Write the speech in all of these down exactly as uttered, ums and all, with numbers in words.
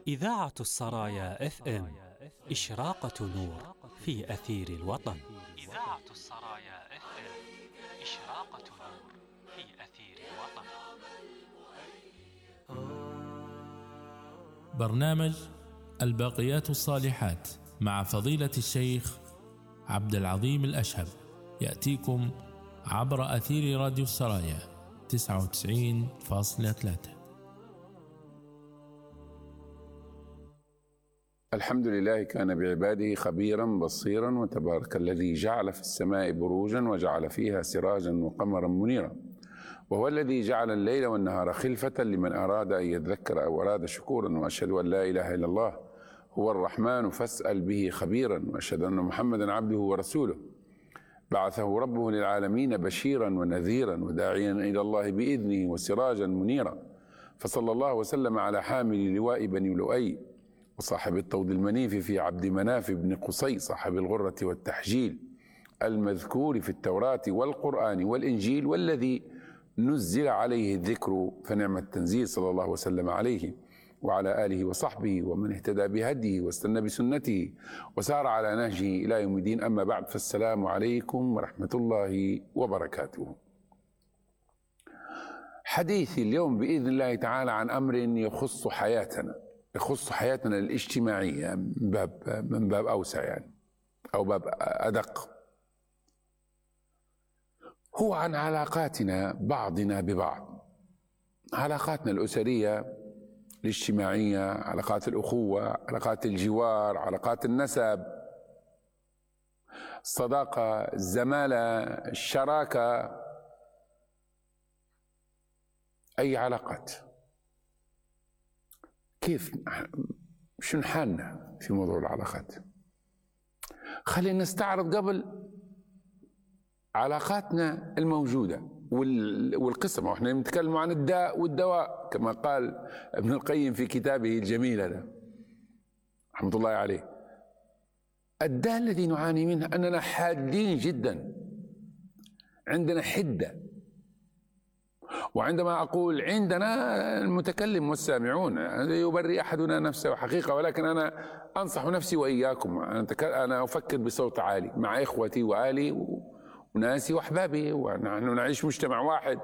إذاعة السرايا اف ام، إشراقة نور في أثير الوطن. إذاعة السرايا اف ام، إشراقة نور في أثير الوطن. برنامج الباقيات الصالحات مع فضيلة الشيخ عبد العظيم الأشهب يأتيكم عبر أثير راديو السرايا تسعة وتسعين فاصلة ثلاثة. الحمد لله كان بعباده خبيرا بصيرا، وتبارك الذي جعل في السماء بروجا وجعل فيها سراجا وقمرا منيرا، وهو الذي جعل الليل والنهار خلفة لمن أراد أن يذكر أو أراد شكورا. وأشهد أن لا إله إلا الله هو الرحمن فاسأل به خبيرا، وأشهد أن محمدا عبده ورسوله بعثه ربه للعالمين بشيرا ونذيرا وداعيا إلى الله بإذنه وسراجا منيرا. فصلى الله وسلم على حامل لواء بني لؤي وصاحب الطود المنيف في عبد مناف بن قصي صاحب الغرة والتحجيل المذكور في التوراة والقرآن والإنجيل، والذي نزل عليه الذكر فنعم التنزيل، صلى الله وسلم عليه وعلى آله وصحبه ومن اهتدى بهديه واستنى بسنته وسار على نهجه إلى يوم الدين. أما بعد، فالسلام عليكم ورحمة الله وبركاته. حديثي اليوم بإذن الله تعالى عن أمر يخص حياتنا يخص حياتنا الاجتماعية من باب من باب أوسع يعني، أو باب أدق. هو عن علاقاتنا بعضنا ببعض، علاقاتنا الأسرية الاجتماعية، علاقات الأخوة، علاقات الجوار، علاقات النسب، الصداقة، الزمالة، الشراكة، أي علاقات. كيف شنو حالنا في موضوع العلاقات؟ خلينا نستعرض قبل علاقاتنا الموجودة والقسم، واحنا نتكلم عن الداء والدواء كما قال ابن القيم في كتابه الجميل هذا رحمة الله عليه. الداء الذي نعاني منه أننا حادين جدا، عندنا حدة. وعندما أقول عندنا، المتكلم والسامعون، يبرئ أحدنا نفسه حقيقة، ولكن أنا أنصح نفسي وإياكم. أنا أفكر بصوت عالي مع إخوتي وآلي وناسي وأحبابي، ونحن نعيش مجتمع واحد.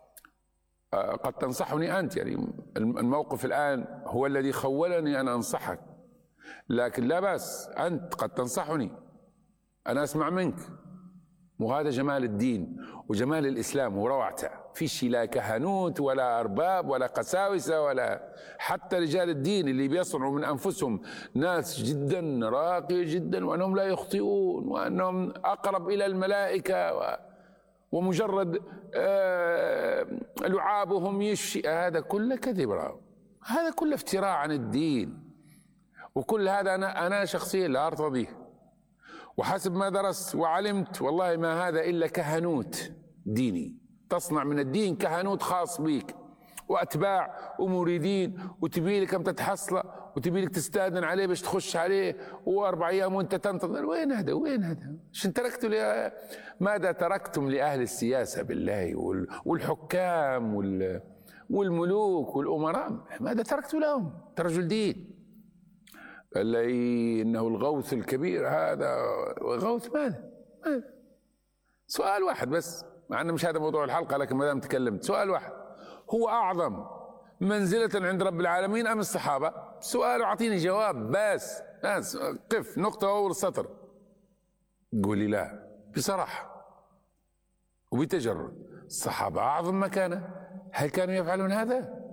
قد تنصحني أنت، يعني الموقف الآن هو الذي خولني أن أنصحك، لكن لا بأس، أنت قد تنصحني، أنا أسمع منك. وهذا جمال الدين وجمال الإسلام وروعته، فيش لا كهنوت ولا أرباب ولا قساوسة ولا حتى رجال الدين اللي بيصنعوا من أنفسهم ناس جدا راقية جدا، وأنهم لا يخطئون، وأنهم أقرب إلى الملائكة، ومجرد آه لعابهم يشفي. هذا كله كذب، هذا كله افتراء عن الدين، وكل هذا أنا أنا شخصيا لا أرتضيه. وحسب ما درست وعلمت، والله ما هذا إلا كهنوت ديني، تصنع من الدين كهنوت خاص بيك وأتباع ومريدين، وتبي لك أم تتحصل، وتبي لك تستأذن عليه باش تخش عليه، وأربع أيام وأنت تنتظر. وين هذا وين هذا شن تركتوا ل... ماذا تركتم لأهل السياسة بالله والحكام والملوك والأمراء؟ ماذا تركتوا لهم؟ رجل دين قال لي إنه الغوث الكبير. هذا غوث ماذا؟ ماذا؟ سؤال واحد بس، مع أنه مش هذا موضوع الحلقة، لكن ما دام تكلمت، سؤال واحد: هو أعظم منزلة عند رب العالمين أم الصحابة؟ سؤال وأعطيني جواب بس، بس قف نقطة أول سطر. قولي لا بصراحة وبتجرد، الصحابة أعظم مكانة. هل كانوا يفعلون هذا؟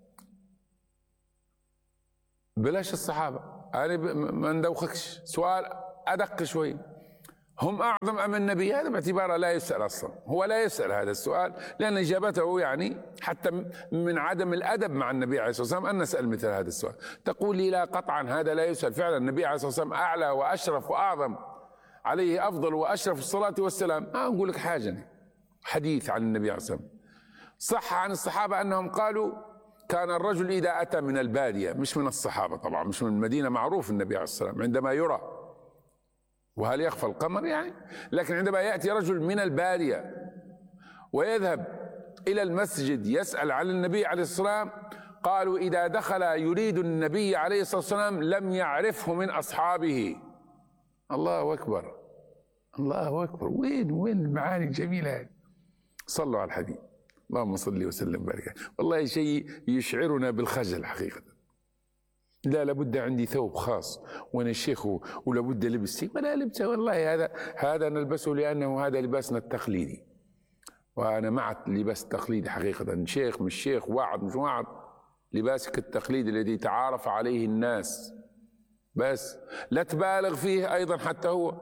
بلاش الصحابة، أنا ما ندوخكش. سؤال أدق شوي: هم أعظم أم النبي؟ هذا باعتباره لا يسأل أصلا، هو لا يسأل هذا السؤال، لأن إجابته يعني حتى من عدم الأدب مع النبي عليه الصلاة والسلام أن نسأل مثل هذا السؤال. تقول لي لا قطعا هذا لا يسأل. فعلا النبي عليه الصلاة والسلام أعلى وأشرف وأعظم، عليه أفضل وأشرف الصلاة والسلام. ما أقول لك حاجة، حديث عن النبي عليه الصلاة والسلام صح عن الصحابة أنهم قالوا: كان الرجل إذا أتى من البادية، مش من الصحابة طبعا، مش من المدينة، معروف النبي عليه الصلاة والسلام عندما يرى، وهل يخفى القمر يعني، لكن عندما يأتي رجل من البادية ويذهب إلى المسجد يسأل عن النبي عليه الصلاة والسلام، قالوا إذا دخل يريد النبي عليه الصلاة والسلام لم يعرفه من أصحابه. الله أكبر، الله أكبر. وين وين المعاني الجميلة هذه؟ صلوا على الحبيب، اللهم صل وسلم وبارك. والله شيء يشعرنا بالخجل حقيقة. لا لابد عندي ثوب خاص وانا الشيخ ولابد لبسي، ولا لبسه والله هذا هذا نلبسه لانه هذا لباسنا التقليدي، وانا مع اللباس التقليدي حقيقة. شيخ مش شيخ، واعظ مش واعظ، لباسك التقليدي الذي تعارف عليه الناس، بس لا تبالغ فيه ايضا حتى هو،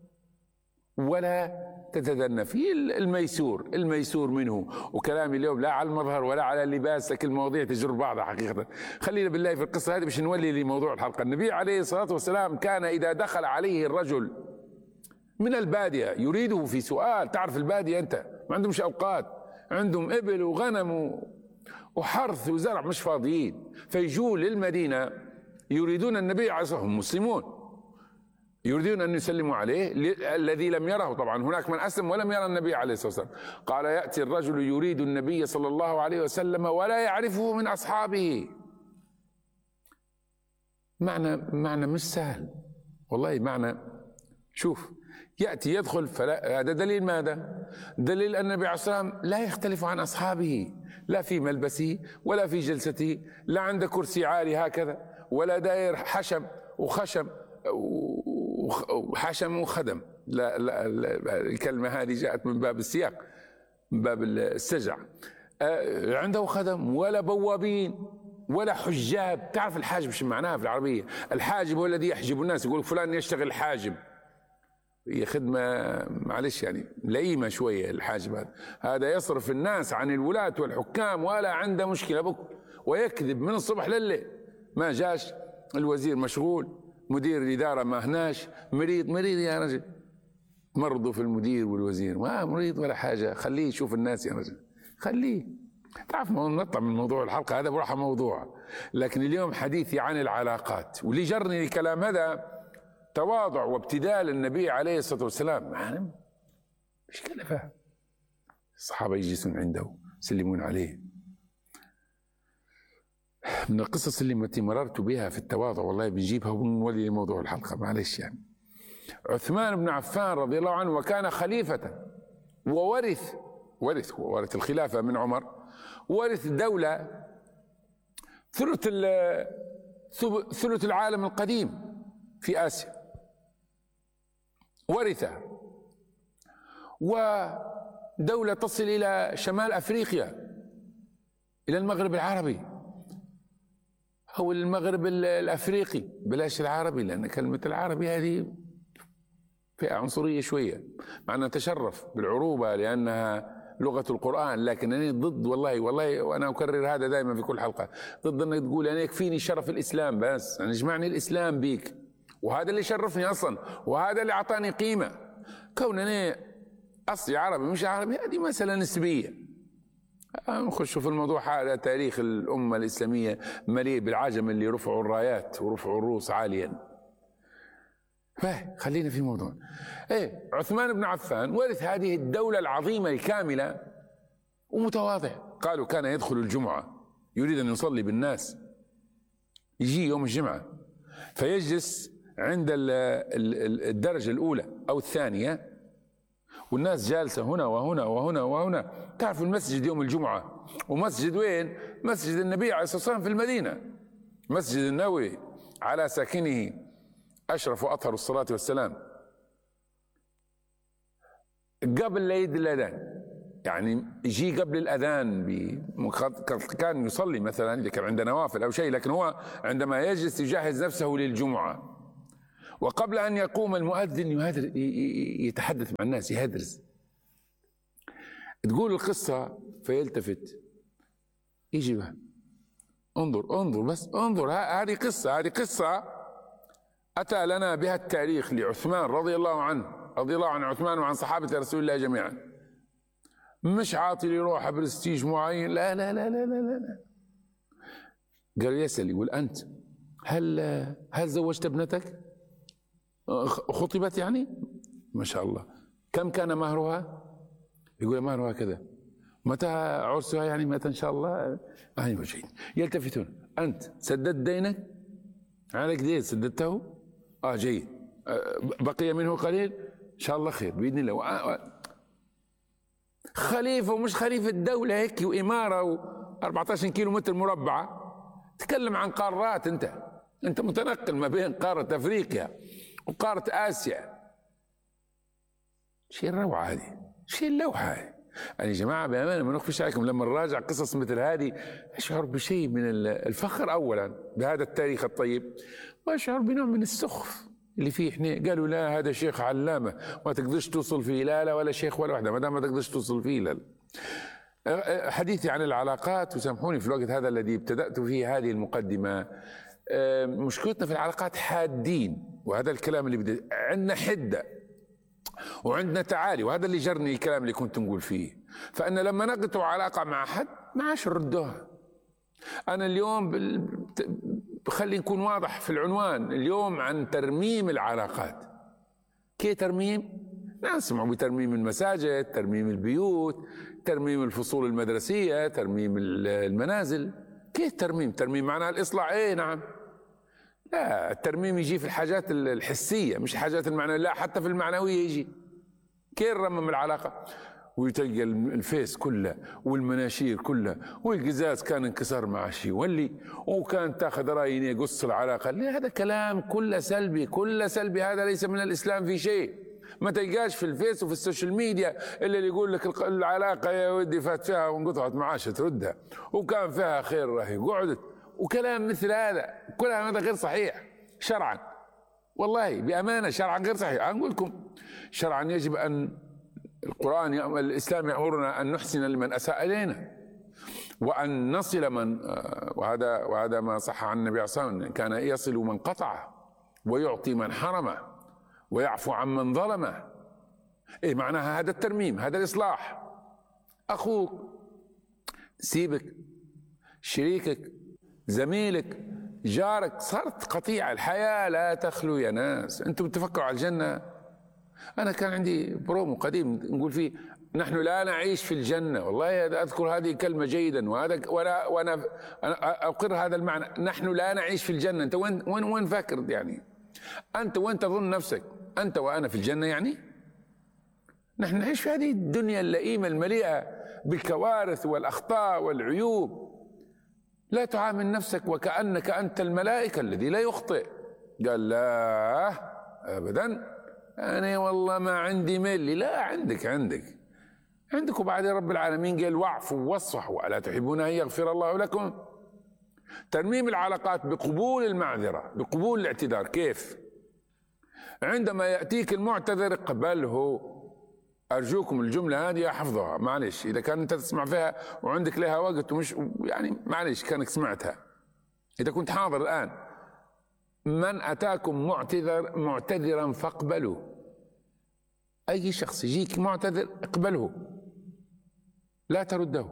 ولا تتدنى فيه. الميسور الميسور منه. وكلامي اليوم لا على المظهر ولا على اللباس، لكن المواضيع تجر بعضها حقيقة. خلينا بالله في القصة هذه باش نولي لموضوع الحلقة. النبي عليه الصلاة والسلام كان إذا دخل عليه الرجل من البادية يريده في سؤال، تعرف البادية أنت ما عندهمش أوقات، عندهم إبل وغنم وحرث وزرع، مش فاضيين، فيجوا للمدينة يريدون النبي عليه الصلاة والسلام، هم مسلمون يريدون أن يسلموا عليه، الذي لم يره. طبعا هناك من أسلم ولم يرى النبي عليه الصلاة والسلام. قال يأتي الرجل يريد النبي صلى الله عليه وسلم ولا يعرفه من أصحابه. معنى معنى مش سهل والله. معنى شوف، يأتي يدخل، فلا هذا دليل ماذا؟ دليل أن النبي عليه الصلاة والسلام لا يختلف عن أصحابه، لا في ملبسه ولا في جلسته، لا عنده كرسي عالي هكذا ولا داير حشم وخشم وحشم وخدم. لا, لا, لا الكلمة هذه جاءت من باب السياق، من باب السجع. عنده خدم ولا بوابين ولا حجاب. تعرف الحاجب شو معناها في العربية؟ الحاجب هو الذي يحجب الناس، يقول فلان يشتغل حاجب، هي خدمة معلش يعني لئيمة شوية. الحاجب هذا هذا يصرف الناس عن الولاة والحكام ولا عنده مشكلة بك، ويكذب من الصبح لليل. ما جاش الوزير مشغول، مدير الإدارة ما هناش، مريض مريض يا رجل، مرضوا في المدير والوزير، ما مريض ولا حاجة، خليه يشوف الناس يا رجل، خليه. تعرف نطلع من موضوع الحلقة هذا بروحه موضوع، لكن اليوم حديثي عن العلاقات. واللي جرني الكلام هذا تواضع وابتذال النبي عليه الصلاة والسلام. يعني مش كلفة، الصحابة يجلسون عنده يسلمون عليه. من القصص اللي التي مررت بها في التواضع والله بنجيبها ونولي لموضوع الحلقة معلش. يعني عثمان بن عفان رضي الله عنه وكان خليفة وورث ورث ورث الخلافة من عمر، ورث الدولة ثلث ثلث العالم القديم في آسيا، ورثها، ودولة تصل إلى شمال أفريقيا، إلى المغرب العربي أو المغرب الأفريقي، بلاش العربي، لأن كلمة العربي هذه فيها عنصرية شوية، مع أنها تشرف بالعروبة لأنها لغة القرآن، لكن أنا ضد والله والله، وأنا أكرر هذا دائما في كل حلقة، ضد أنك تقول أنا يكفيني شرف الإسلام بس، يعني يجمعني الإسلام بيك، وهذا اللي شرفني أصلا، وهذا اللي أعطاني قيمة. كون أنا أصلي عربي مش عربي هذه مسألة نسبية. نخش في الموضوع هذا. تاريخ الأمة الإسلامية مليء بالعجم اللي رفعوا الرايات ورفعوا الرؤوس عاليا. خلينا في موضوع. ايه عثمان بن عفان ورث هذه الدولة العظيمة الكاملة ومتواضع. قالوا كان يدخل الجمعة يريد أن يصلي بالناس، يجي يوم الجمعة فيجلس عند الدرجة الأولى أو الثانية، والناس جالسة هنا وهنا وهنا وهنا. تعرف المسجد يوم الجمعة، ومسجد وين؟ مسجد النبي عليه الصلاة والسلام في المدينة، مسجد النبوي على ساكنه أشرف وأطهر الصلاة والسلام. قبل لا يد الأذان، يعني يجي قبل الأذان كان يصلي مثلا إذا كان عنده نوافل أو شيء، لكن هو عندما يجلس يجهز نفسه للجمعة، وقبل أن يقوم المؤذن يتحدث مع الناس، يهدرس. تقول القصة فيلتفت يجي بها، انظر انظر بس انظر، هذه قصة هذه قصة أتى لنا بها التاريخ لعثمان رضي الله عنه، رضي الله عن عثمان وعن صحابة رسول الله جميعا. مش عاطي لروحه برستيج معين، لا لا لا لا لا لا. قال يسأل يقول أنت هل هل زوجت ابنتك؟ خطبت يعني؟ ما شاء الله. كم كان مهرها؟ يقول مهرها كذا. متى عرسها؟ يعني متى إن شاء الله؟ هاي وجهين يلتفتون. أنت سددت دينك؟ عليك دين سددته؟ آه جيد. آه بقي منه قليل؟ إن شاء الله خير بإذن الله. آه خليفة ومش خليفة دولة هيك وإمارة وأربعة عشر كيلو متر مربعة. تكلم عن قارات. أنت أنت متنقل ما بين قارة أفريقيا وقارة آسيا. شيء الروعة هذه، شيء اللوحة هذه. يعني يا جماعة بأمانة ما نخفيش عليكم، لما نراجع قصص مثل هذه أشعر بشيء من الفخر أولا بهذا التاريخ الطيب، وأشعر بنوع من السخف اللي فيه. احنا قالوا لا هذا شيخ علامة ما تقدرش توصل فيه، لا لا ولا شيخ ولا واحدة ما دام ما تقدرش توصل فيه. لا حديثي عن العلاقات، وسامحوني في الوقت هذا الذي ابتدأت فيه هذه المقدمة، مشكلتنا في العلاقات حادين، وهذا الكلام اللي بدي عندنا حدة وعندنا تعالي، وهذا اللي جرني الكلام اللي كنت نقول فيه. فأنا لما نقطع علاقة مع حد ما عادش نردوها. أنا اليوم بخلي نكون واضح في العنوان اليوم عن ترميم العلاقات. كيف ترميم؟ نسمع بترميم المساجد، ترميم البيوت، ترميم الفصول المدرسية، ترميم المنازل. كيف ترميم؟ ترميم معناها الإصلاح. إيه نعم. لا، الترميم يجي في الحاجات الحسية مش الحاجات المعنوية. لا، حتى في المعنوية يجي. كيف نرمم العلاقة؟ وتلقى الفيس كله والمناشير كلها والقزاز كان انكسر مع شيء واللي وكان تاخذ رايين يقص العلاقة. لا، هذا كلام كله سلبي، كله سلبي. هذا ليس من الإسلام في شيء. ما تلقاش في الفيس وفي السوشيال ميديا إلا اللي يقول لك العلاقة يا ودي فات فيها وانقطعت معاش تردها وكان فيها خير راهي قعدت، وكلام مثل هذا كلام هذا غير صحيح شرعا. والله بأمانة شرعا غير صحيح. أقول لكم شرعا يجب أن القرآن الإسلام يأمرنا أن نحسن لمن أساء إلينا وأن نصل من، وهذا وهذا ما صح عن النبي صلى الله عليه وسلم، كان يصل من قطعه ويعطي من حرمه ويعفو عن من ظلمه. إيه معناها؟ هذا الترميم، هذا الإصلاح. أخوك، سيبك، شريكك، زميلك، جارك، صارت قطيعة. الحياة لا تخلو يا ناس. أنتم بتفكروا على الجنة؟ أنا كان عندي برومو قديم نقول فيه نحن لا نعيش في الجنة. والله أذكر هذه كلمة جيدا، وهذا وأنا وأنا أقر هذا المعنى. نحن لا نعيش في الجنة. أنت وين وين وين فاكر يعني؟ أنت وين تظن نفسك؟ أنت وأنا في الجنة يعني؟ نحن نعيش في هذه الدنيا اللئيمة المليئة بالكوارث والأخطاء والعيوب. لا تعامل نفسك وكأنك أنت الملائكة الذي لا يخطئ. قال لا أبدا، أنا والله ما عندي ملي. لا، عندك عندك عندك وبعدين رب العالمين قال واعفوا واصفحوا ألا تحبون أن يغفر الله لكم. ترميم العلاقات بقبول المعذرة، بقبول الاعتذار. كيف؟ عندما يأتيك المعتذر اقبله. أرجوكم الجملة هذه حفظها، معلش إذا كان أنت تسمع فيها وعندك لها وقت ومش يعني معلش كانك سمعتها، إذا كنت حاضر الآن. من أتاكم معتذر معتذرا فاقبلوا. أي شخص يجيك معتذر اقبله، لا ترده.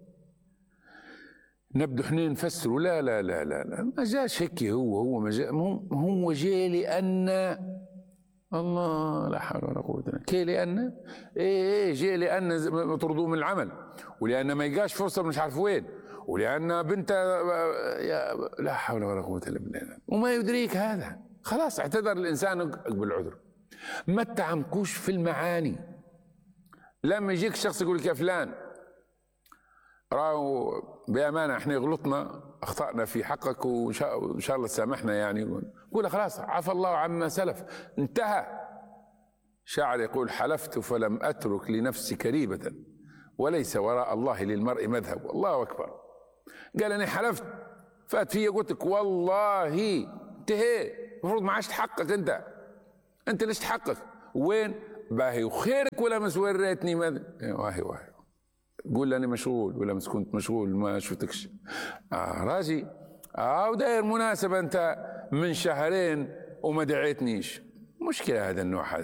نبدو احنا نفسروا لا لا لا لا لا ما جاش هيك. هو هو ما جاء، هو جاء لأن الله لا حول ولا قوة إلا بالله. كي لأن إيه إيه جاء لأن مطردوه من العمل، ولأن ما يلقاش فرصة مش عارف وين، ولأن بنته لا حول ولا قوة إلا بالله. وما يدريك هذا. خلاص اعتذر الإنسان اقبل العذر. ما تعمقوش في المعاني. لما يجيك شخص يقول لك يا فلان راهو بأمانة احنا غلطنا أخطأنا في حقك وإن شاء, شاء الله تسامحنا يعني، قول خلاص عفى الله عما سلف انتهى. شاعر يقول حلفت فلم أترك لنفسي كريبة وليس وراء الله للمرء مذهب. الله أكبر. قال أنا حلفت فات فيا قلت لك والله انتهى. المفروض ما عادش تحقق. أنت أنت ليش تحقق؟ وين باهي وخيرك ولا مسوي ريتني ماذا واهي واهي قول أنا مشغول ولا مس كنت مشغول ما شفتكش. آه راجي آه وداير مناسبة أنت من شهرين وما دعيتنيش. مشكلة هذا النوع هذا.